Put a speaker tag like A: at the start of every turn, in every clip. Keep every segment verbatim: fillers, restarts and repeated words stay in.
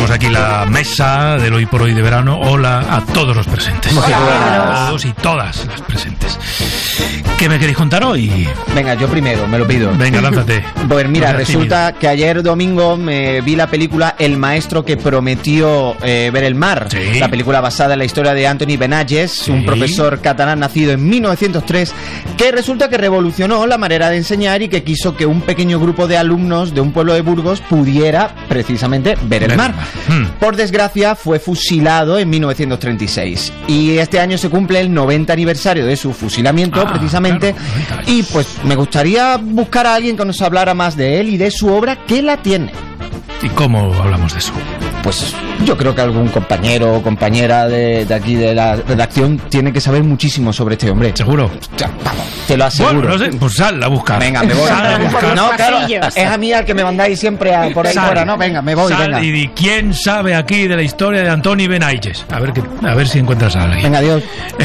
A: abrimos aquí la mesa del Hoy por Hoy de verano. Hola a todos los presentes.
B: Hola.
A: A todos y todas las presentes. ¿Qué me queréis contar hoy?
B: Venga, yo primero, me lo pido.
A: Venga, lánzate.
B: Pues mira,
A: No seas
B: resulta
A: tímido.
B: que ayer domingo me vi la película El maestro que prometió eh, ver el mar.
A: Sí.
B: La película basada en la historia de Antoni Benages,
A: Sí.
B: un profesor catalán nacido en mil novecientos tres, que resulta que revolucionó la manera de enseñar y que quiso que un pequeño grupo de alumnos de un pueblo de Burgos pudiera precisamente ver el
A: Ver
B: mar.
A: el mar. Hmm.
B: Por desgracia, fue fusilado en mil novecientos treinta y seis. Y este año se cumple el noventa aniversario de su fusilamiento,
A: Ah,
B: precisamente.
A: claro, noventa años.
B: Y pues me gustaría buscar a alguien que nos hablara más de él y de su obra, que la tiene.
A: ¿Y cómo hablamos de eso?
B: Pues yo creo que algún compañero o compañera de, de aquí de la redacción tiene que saber muchísimo sobre este hombre.
A: ¿Seguro?
B: Ya, vamos, te lo aseguro.
A: Bueno, no sé, pues sal a buscar.
B: Venga, me voy.
A: Sal a buscar.
B: No, claro,
C: pasillos.
B: es a mí al que me mandáis siempre a- por ahí
A: Sal.
B: fuera, ¿no? Venga, me voy,
A: Sal
B: venga.
A: y di quién sabe aquí de la historia de Antoni Benages. A ver, que, a ver si encuentras a alguien.
B: Venga, adiós.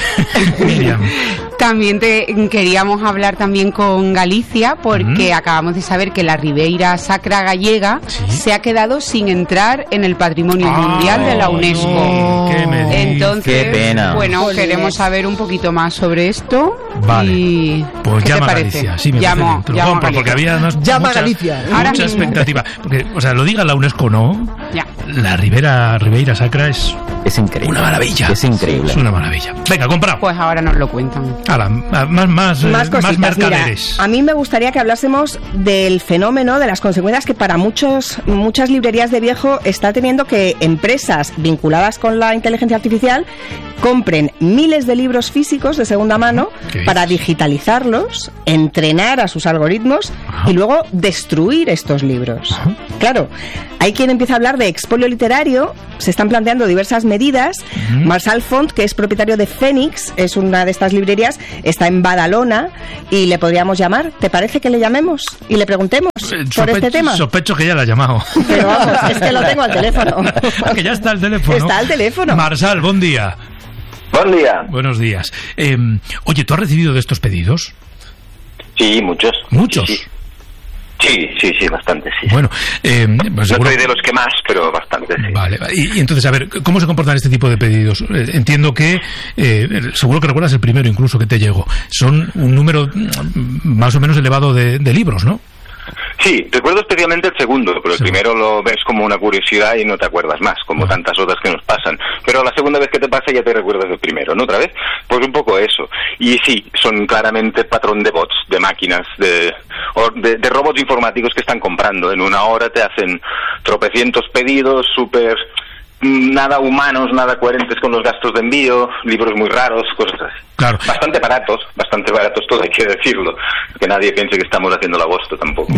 A: Miriam.
C: También te, queríamos hablar también con Galicia porque
A: Ujú.
C: acabamos de saber que la Ribeira Sacra gallega
A: Sí.
C: se ha quedado sin entrar en el Patrimonio
A: Ah,
C: Mundial de la UNESCO.
A: no, ¿qué me dices?
C: Entonces,
B: Qué pena.
C: bueno,
B: Jolines.
C: queremos saber un poquito más sobre esto.
A: Vale.
C: Y
A: Pues
C: ¿qué
A: llama
C: te
A: a
C: parece?
A: Galicia. Sí, me
C: llamo,
A: parece bien. Te lo
C: llamo a
A: compro, porque
C: Galicia.
A: había además
B: Llama a
A: mucha,
B: Galicia.
C: Ahora
A: mucha
C: mismo.
A: expectativa. Porque, o sea, lo diga la UNESCO, ¿no?
C: Ya.
A: La Ribera, Ribeira Sacra es
D: Es increíble.
A: una maravilla.
D: Es increíble.
A: Es una maravilla. Venga, comprado.
C: Pues ahora nos lo cuentan.
A: Ala, más, más,
E: Más
A: eh, más
E: cositas. Mira,
A: mercaderes.
E: a mí me gustaría que hablásemos del fenómeno, de las consecuencias que para muchos muchas librerías de viejo está teniendo que empresas vinculadas con la inteligencia artificial compren miles de libros físicos de segunda mano
A: ¿Qué
E: para
A: dices?
E: digitalizarlos, entrenar a sus algoritmos
A: Ajá.
E: y luego destruir estos libros.
A: Ajá.
E: Claro, hay quien empieza a hablar de expolio literario, se están planteando diversas medidas.
A: Ujú.
E: Marçal Font, que es propietario de Fénix, es una de estas librerías, está en Badalona y le podríamos llamar. ¿Te parece que le llamemos y le preguntemos
A: Eh,
E: por
A: sospe-
E: este tema?
A: Sospecho que ya la ha llamado.
E: Pero vamos, es que lo tengo al teléfono.
A: Ah, que ya está el teléfono.
E: Está al teléfono.
A: Marsal, buen día.
F: Buen día.
A: Buenos días. Eh, oye, ¿tú has recibido de estos pedidos?
F: Sí, muchos.
A: ¿Muchos?
F: Sí, sí, sí, sí, bastante, sí.
A: Bueno, eh, pues
F: No
A: seguro-
F: soy de los que más, pero bastante, sí.
A: Vale, y, y entonces, a ver, ¿cómo se comportan este tipo de pedidos? Eh, entiendo que, eh, seguro que recuerdas el primero incluso que te llegó. Son un número mm, más o menos elevado de, de libros, ¿no?
F: Sí, recuerdo especialmente el segundo, pero el
A: Sí.
F: primero lo ves como una curiosidad y no te acuerdas más, como
A: Ajá.
F: tantas otras que nos pasan. Pero la segunda vez que te pasa ya te recuerdas del primero, ¿no? Otra vez, pues un poco eso. Y sí, son claramente patrón de bots, de máquinas, de, o de, de robots informáticos que están comprando. En una hora te hacen tropecientos pedidos, súper mm, nada humanos, nada coherentes con los gastos de envío, libros muy raros, cosas así.
A: Claro.
F: Bastante baratos, bastante baratos todo, hay que decirlo. Que nadie piense que estamos haciendo el agosto tampoco.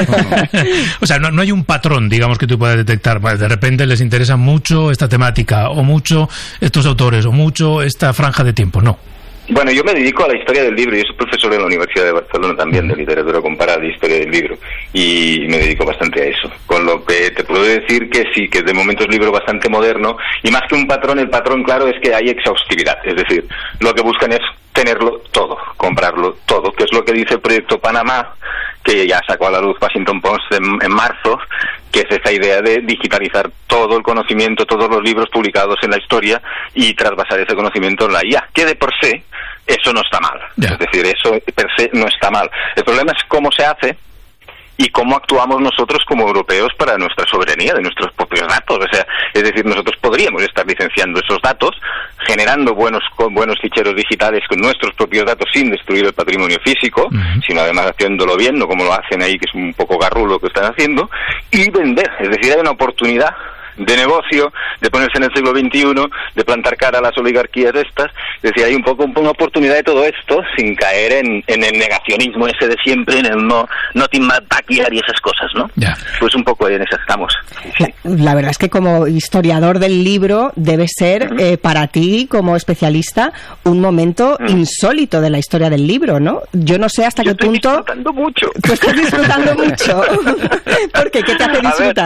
A: O sea, no, no hay un patrón, digamos, que tú puedas detectar. Vale, de repente les interesa mucho esta temática, o mucho estos autores, o mucho esta franja de tiempo. No.
F: Bueno, yo me dedico a la historia del libro. Yo soy profesor en la Universidad de Barcelona también, de literatura comparada y historia del libro. Y me dedico bastante a eso. Con lo que te puedo decir que sí, que de momento es un libro bastante moderno. Y más que un patrón, el patrón, claro, es que hay exhaustividad. Es decir, lo que buscan es tenerlo todo, comprarlo todo, que es lo que dice el proyecto Panamá, que ya sacó a la luz Washington Post en, en marzo, que es esa idea de digitalizar todo el conocimiento, todos los libros publicados en la historia y trasvasar ese conocimiento en la I A, que de por sí eso no está mal.
A: Ya.
F: Es decir, eso per se no está mal. El problema es cómo se hace y cómo actuamos nosotros como europeos para nuestra soberanía de nuestros propios datos. O sea, es decir, nosotros podríamos estar licenciando esos datos, generando buenos con buenos ficheros digitales con nuestros propios datos sin destruir el patrimonio físico,
A: Ujú.
F: sino además haciéndolo bien, no como lo hacen ahí, que es un poco garrulo lo que están haciendo, y vender. Es decir, hay una oportunidad de negocio, de ponerse en el siglo veintiuno, de plantar cara a las oligarquías estas. Es decir, hay un poco una oportunidad de todo esto sin caer en, en el negacionismo ese de siempre, en el no not in my backyard y esas cosas, ¿no?
A: Ya.
F: Pues un poco en esas estamos.
E: La, la verdad es que como historiador del libro debe ser eh, para ti como especialista un momento
F: Mm.
E: insólito de la historia del libro, ¿no? Yo no sé hasta
F: Yo
E: qué
F: estoy
E: punto
F: disfrutando mucho.
E: tú estás disfrutando mucho. ¿Por qué? ¿Qué te hace
F: A ver,
E: disfrutar?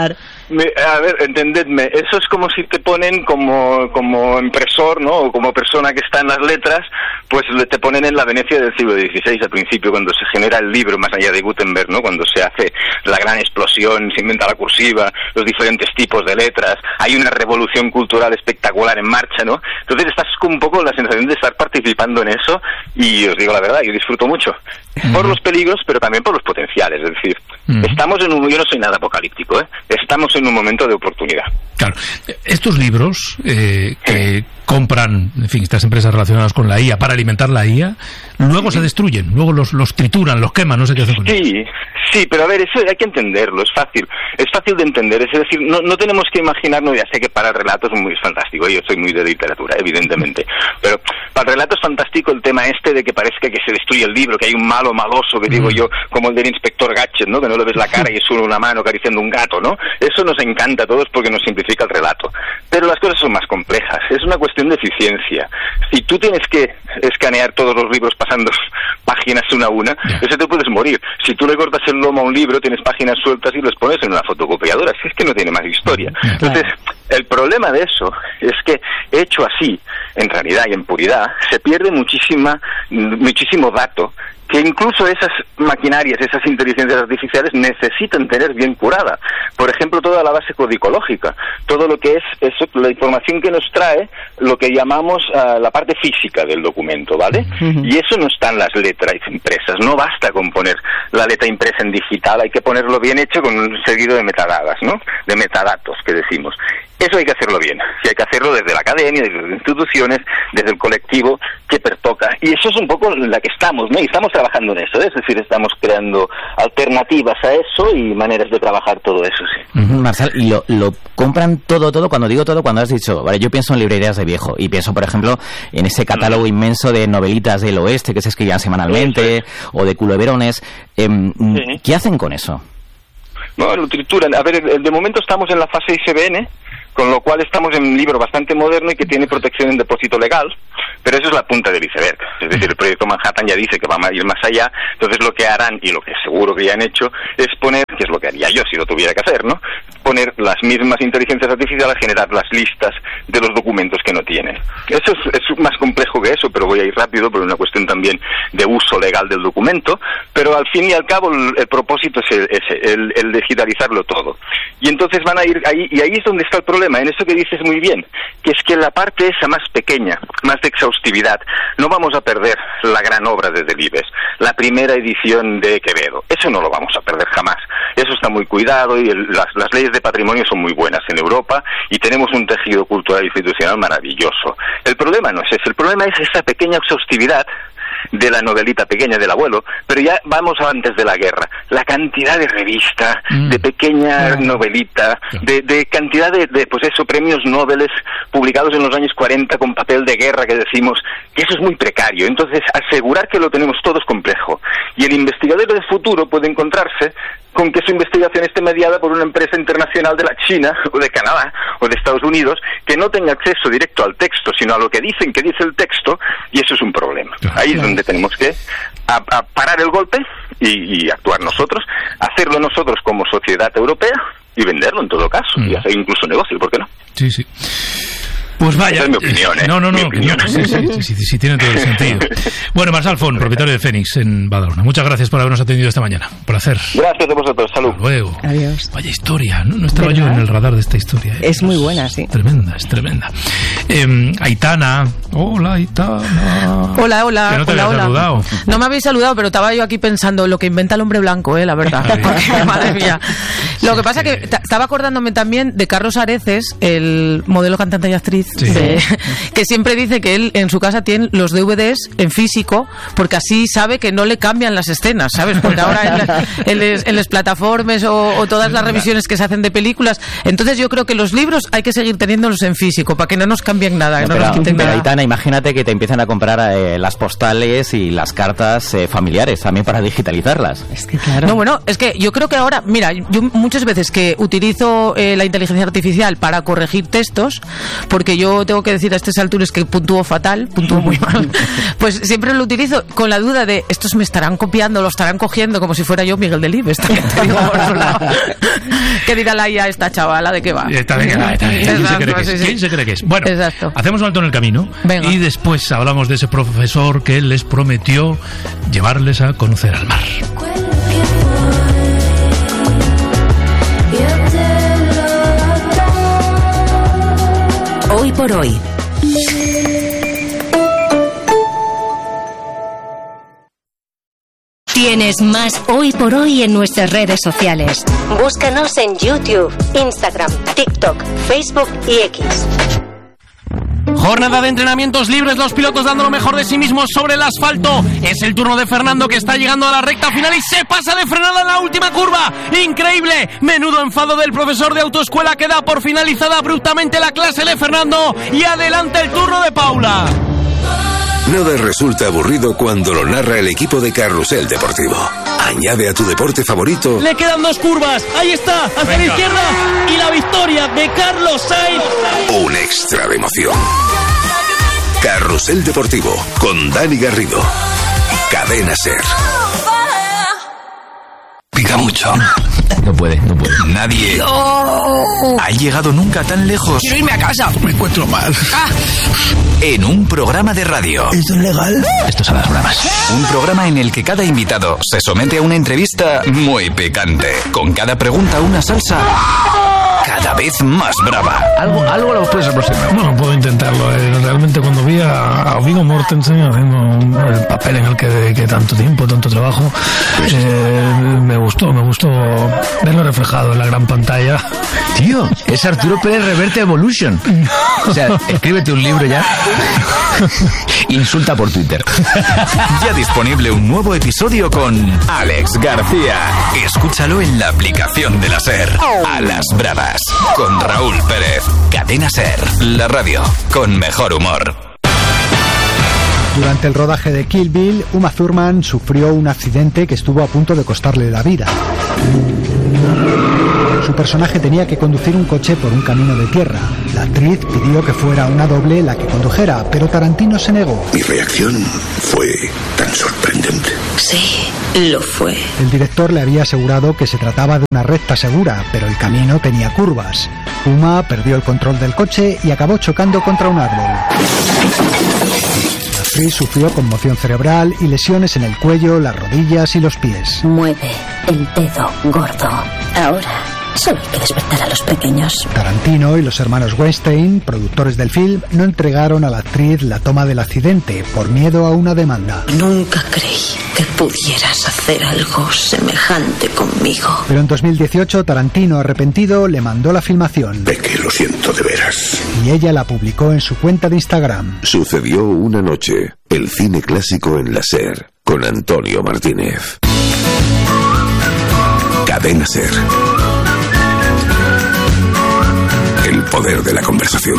F: Me, a ver, entendedme, eso es como si te ponen como, como impresor, ¿no? O como persona que está en las letras, pues te ponen en la Venecia del siglo dieciséis, al principio, cuando se genera el libro, más allá de Gutenberg, ¿no? Cuando se hace la gran explosión, se inventa la cursiva, los diferentes tipos de letras, hay una revolución cultural espectacular en marcha, ¿no? Entonces estás con un poco la sensación de estar participando en eso, y os digo la verdad, yo disfruto mucho. Uh-huh. Por los peligros, pero también por los potenciales, es decir, uh-huh. estamos en un... Yo no soy nada apocalíptico, ¿eh? Estamos en un momento de oportunidad.
A: Claro. Estos libros eh, que compran, en fin, estas empresas relacionadas con la I A para alimentar la I A, luego se destruyen, luego los, los trituran, los queman, no sé qué hacen con
F: sí,
A: ellos.
F: Sí, pero a ver, eso hay que entenderlo, es fácil, es fácil de entender, es decir, no, no tenemos que imaginarnos, ya sé que para el relato es muy fantástico, yo soy muy de literatura, evidentemente, pero para el relato es fantástico el tema este de que parezca que se destruye el libro, que hay un malo maloso, que digo yo, como el del inspector Gadget, ¿no? Que no le ves la cara y es solo una mano acariciando un gato, ¿no? Eso nos encanta a todos porque nos simplifica el relato, pero las cosas son más complejas, es una cuestión de eficiencia. Si tú tienes que escanear todos los libros pasando páginas una a una, eso te puedes morir. Si tú le cortas el lomo a un libro, tienes páginas sueltas y los pones en una fotocopiadora, si es que no tiene más historia. Entonces, el problema de eso es que, hecho así, en realidad y en puridad, se pierde muchísima, muchísimo dato que incluso esas maquinarias, esas inteligencias artificiales necesitan tener bien curada. Por ejemplo, toda la base codicológica, todo lo que es eso, la información que nos trae, lo que llamamos uh, la parte física del documento, ¿vale? Uh-huh. Y eso no está en las letras impresas, no basta con poner la letra impresa en digital, hay que ponerlo bien hecho con un seguido de metadatas, ¿no? De metadatos, que decimos. Eso hay que hacerlo bien, y hay que hacerlo desde la academia, desde las instituciones, desde el colectivo que pertoca. Y eso es un poco en la que estamos, ¿no? Y estamos trabajando en eso, ¿eh? Es decir, estamos creando alternativas a eso y maneras de trabajar todo eso, sí.
D: Uh-huh, Marçal, y lo, lo compran todo, todo, cuando digo todo, cuando has dicho, vale, yo pienso en librerías de viejo, y pienso, por ejemplo, en ese catálogo uh-huh. inmenso de novelitas del oeste que se escribían semanalmente, sí. o de culebrones. Eh, sí. ¿Qué hacen con eso?
F: No, lo trituran. A ver, de momento estamos en la fase I S B N, con lo cual estamos en un libro bastante moderno y que tiene protección en depósito legal, pero eso es la punta del iceberg. Es decir, el proyecto Manhattan ya dice que va a ir más allá, entonces lo que harán, y lo que seguro que ya han hecho, es poner, que es lo que haría yo si lo tuviera que hacer, ¿no? Poner las mismas inteligencias artificiales a generar las listas de los documentos que no tienen. Eso es, es más complejo que eso, pero voy a ir rápido por una cuestión también de uso legal del documento, pero al fin y al cabo el, el propósito es, el, es el, el digitalizarlo todo. Y entonces van a ir ahí, y ahí es donde está el problema, en eso que dices muy bien, que es que la parte esa más pequeña, más de exhaustividad, no vamos a perder la gran obra de Delibes, la primera edición de Quevedo, eso no lo vamos a perder jamás, eso está muy cuidado y el, las, las leyes de patrimonio son muy buenas en Europa y tenemos un tejido cultural e institucional maravilloso. El problema no es ese, el problema es esa pequeña exhaustividad de la novelita pequeña del abuelo, pero ya vamos a antes de la guerra, la cantidad de revista, mm. de pequeña mm. novelita, de, de cantidad de, de, pues eso, premios Nobel publicados en los años cuarenta con papel de guerra, que decimos que eso es muy precario. Entonces, asegurar que lo tenemos todo es complejo. Y el investigador del futuro puede encontrarse con que su investigación esté mediada por una empresa internacional de la China, o de Canadá, o de Estados Unidos, que no tenga acceso directo al texto, sino a lo que dicen que dice el texto, y eso es un problema. Ahí es donde tenemos que a, a parar el golpe y, y actuar nosotros, hacerlo nosotros como sociedad europea y venderlo en todo caso, mm. y hacer incluso negocio, ¿por qué no?
A: Sí, sí. Pues vaya.
F: Esa es mi opinión, ¿eh?
A: No, no, no,
F: opinión.
A: no sí, sí, sí, sí, sí, tiene todo el sentido. Bueno, Marçal Font, propietario de Fénix en Badalona. Muchas gracias por habernos atendido esta mañana. Un placer.
F: Gracias a vosotros. Salud.
A: Hasta luego.
E: Adiós.
A: Vaya historia. No, no estaba ¿verdad? Yo en el radar de esta historia. ¿eh?
E: Es muy buena, sí.
A: Es tremenda, es tremenda. Eh, Aitana. Hola, Aitana.
G: Hola, hola.
A: Que no te
G: hola,
A: había
G: hola.
A: saludado.
G: No me habéis saludado, pero estaba yo aquí pensando lo que inventa el hombre blanco, eh, la verdad. Porque, madre mía. Lo que pasa es que t- estaba acordándome también de Carlos Areces, el modelo, cantante y actriz, sí. de, que siempre dice que él en su casa tiene los D V Ds en físico porque así sabe que no le cambian las escenas, ¿sabes? Porque ahora en, en, les, en las plataformas o, o todas las revisiones que se hacen de películas, entonces yo creo que los libros hay que seguir teniéndolos en físico para que no nos cambien nada, no,
D: no
G: pero, nos quiten
D: pero
G: nada.
D: Aitana, imagínate que te empiezan a comprar eh, las postales y las cartas eh, familiares también para digitalizarlas.
E: Es que claro.
G: No, bueno, es que yo creo que ahora, mira, yo muchas veces que utilizo eh, la inteligencia artificial para corregir textos, porque que yo tengo que decir a estas alturas que puntúo fatal, puntúo muy mal, pues siempre lo utilizo con la duda de estos me estarán copiando, lo estarán cogiendo como si fuera yo Miguel Delibes. ¿Qué dirá la I A esta chavala? ¿De qué va?
A: Está bien, está bien. ¿Quién, se cree que es? Sí, sí. ¿Quién se cree que es? Bueno, exacto. Hacemos un alto en el camino. Venga. Y después hablamos de ese profesor que les prometió llevarles a conocer al mar.
H: Hoy por hoy. Tienes más Hoy por Hoy en nuestras redes sociales. Búscanos en YouTube, Instagram, TikTok, Facebook y X.
I: Jornada de entrenamientos libres, los pilotos dando lo mejor de sí mismos sobre el asfalto. Es el turno de Fernando, que está llegando a la recta final y se pasa de frenada en la última curva. ¡Increíble! Menudo enfado del profesor de autoescuela, que da por finalizada abruptamente la clase de Fernando. Y adelante el turno de Paula.
J: Nada resulta aburrido cuando lo narra el equipo de Carrusel Deportivo. Añade a tu deporte favorito.
I: Le quedan dos curvas. Ahí está, hacia Venga. la izquierda. Y la victoria de Carlos Sainz.
J: Un extra de emoción. Carrusel Deportivo con Dani Garrido. Cadena SER.
K: Pica mucho.
L: No puede, no puede.
K: Nadie
L: no.
K: ha llegado nunca tan lejos.
L: Quiero irme a casa.
K: Me encuentro mal.
L: Ah.
K: En un programa de radio.
L: ¿Esto es legal?
K: Esto son las bromas. Un programa en el que cada invitado se somete a una entrevista muy picante. Con cada pregunta una salsa cada vez más brava.
L: Algo, algo lo puedes aproximar.
A: Bueno, puedo intentarlo. Eh. Realmente cuando vi a, a Viggo Mortensen haciendo el papel en el que dediqué tanto tiempo, tanto trabajo, eh, me gustó, me gustó verlo reflejado en la gran pantalla.
L: Tío, es Arturo Pérez Reverte Evolution. O sea, escríbete un libro ya. Insulta por Twitter.
K: Ya disponible un nuevo episodio con Alex García. Escúchalo en la aplicación de la SER. A las bravas. Con Raúl Pérez. Cadena SER. La radio con mejor humor.
M: Durante el rodaje de Kill Bill, Uma Thurman sufrió un accidente que estuvo a punto de costarle la vida. Su personaje tenía que conducir un coche por un camino de tierra. La actriz pidió que fuera una doble la que condujera, pero Tarantino se negó.
J: Mi reacción fue tan sorprendente.
H: Sí, lo fue.
M: El director le había asegurado que se trataba de una recta segura, pero el camino tenía curvas. Uma perdió el control del coche y acabó chocando contra un árbol. La actriz sufrió conmoción cerebral y lesiones en el cuello, las rodillas y los pies.
H: Mueve el dedo gordo. Ahora solo hay que despertar a los pequeños.
M: Tarantino y los hermanos Weinstein, productores del film, no entregaron a la actriz la toma del accidente por miedo a una demanda.
H: Nunca creí que pudieras hacer algo semejante conmigo.
M: Pero en dos mil dieciocho, Tarantino, arrepentido, le mandó la filmación.
J: De que lo siento de veras.
M: Y ella la publicó en su cuenta de Instagram.
J: Sucedió una noche. El cine clásico en la SER, con Antonio Martínez. Cadena SER. El poder de la conversación.